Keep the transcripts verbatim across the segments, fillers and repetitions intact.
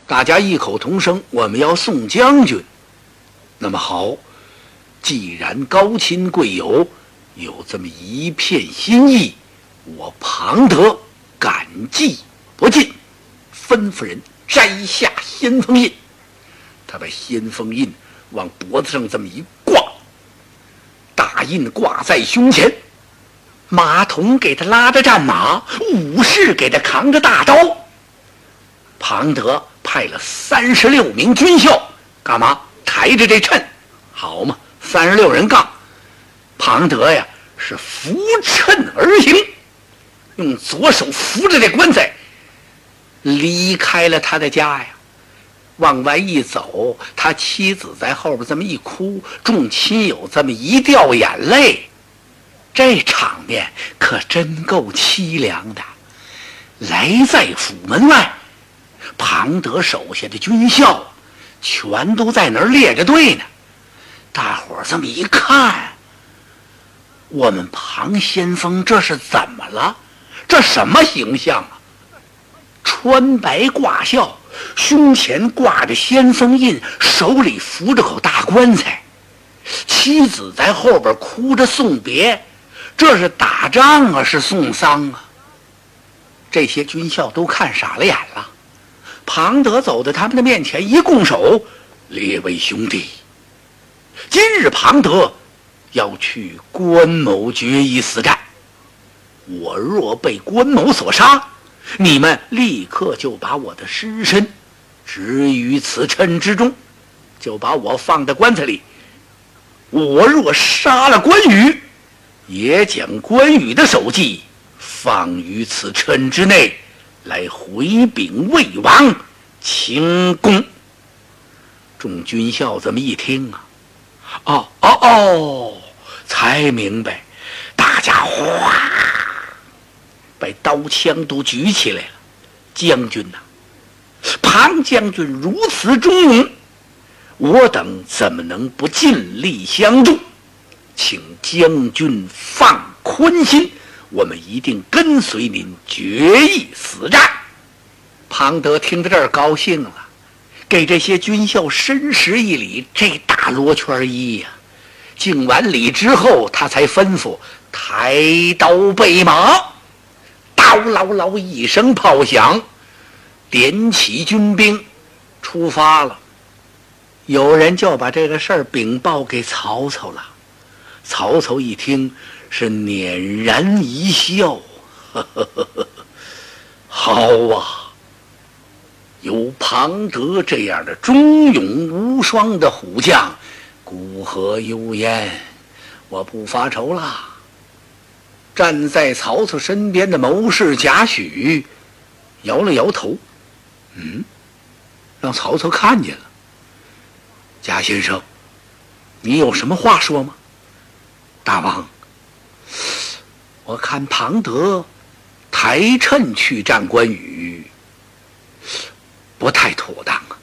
大家异口同声，我们要送将军。那么好，既然高亲贵友有这么一片心意，我庞德感激不尽，吩咐人摘下先锋印。他把先锋印往脖子上这么一挂，大印挂在胸前，马童给他拉着战马，武士给他扛着大刀。庞德派了三十六名军校，干嘛？抬着这秤，好嘛，三十六人杠。庞德呀是扶秤而行，用左手扶着这棺材，离开了他的家呀。往外一走，他妻子在后边这么一哭，众亲友这么一掉眼泪，这场面可真够凄凉的。来在府门外，庞德手下的军校全都在那儿列着队呢。大伙儿这么一看，我们庞先锋这是怎么了？这什么形象啊？穿白挂孝，胸前挂着先锋印，手里扶着口大棺材，妻子在后边哭着送别，这是打仗啊，是送丧啊？这些军校都看傻了眼了。庞德走到他们的面前，一拱手：“列位兄弟，今日庞德要去关某决一死战，我若被关某所杀，你们立刻就把我的尸身置于此秤之中，就把我放在棺材里。我若杀了关羽，也将关羽的首级放于此秤之内，来回禀魏王清功。”众军校这么一听啊，哦哦哦，才明白，大家哗把刀枪都举起来了。将军呐、啊，庞将军如此忠勇，我等怎么能不尽力相助？请将军放宽心，我们一定跟随您决一死战。庞德听到这儿高兴了，给这些军校深施一礼。这大罗圈衣呀、啊，敬完礼之后，他才吩咐抬刀备马。刀嗷嗷一声炮响，点起军兵出发了。有人就把这个事儿禀报给曹操了。曹操一听是捻然一笑，呵呵呵呵，好啊，有庞德这样的忠勇无双的虎将，孤河幽燕，我不发愁了。站在曹操身边的谋士贾诩摇了摇头，嗯，让曹操看见了。贾先生，你有什么话说吗？大王，我看庞德抬秤去战关羽，不太妥当啊。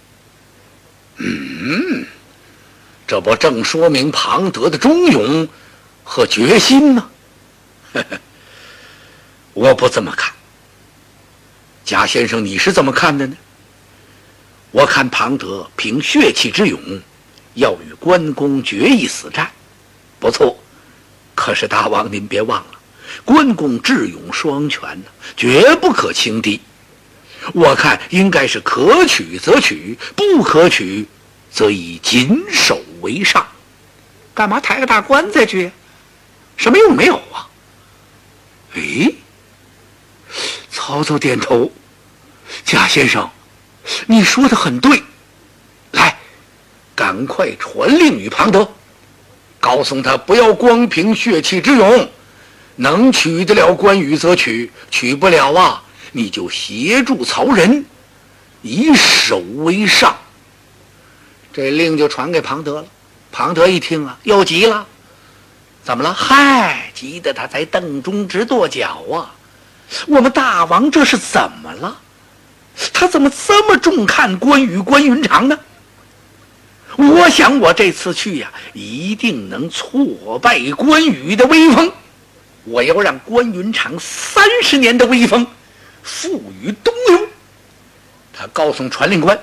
嗯，这不正说明庞德的忠勇和决心吗？我不这么看。贾先生，你是怎么看的呢？我看庞德凭血气之勇，要与关公决一死战，不错。可是大王您别忘了，关公智勇双全呢，绝不可轻敌。我看应该是可取则取，不可取则以谨守为上。干嘛抬个大棺材去？什么用没有啊？哎，曹操点头，贾先生，你说的很对。来，赶快传令于庞德，告诉他不要光凭血气之勇，能取得了关羽则取，取不了啊，你就协助曹仁，以守为上。这令就传给庞德了。庞德一听啊，又急了。怎么了？嗨，急得他才凳中直跺脚啊！我们大王这是怎么了？他怎么这么重看关羽、关云长呢？我想我这次去呀、啊，一定能挫败关羽的威风。我要让关云长三十年的威风赋予东流。他告诉传令官，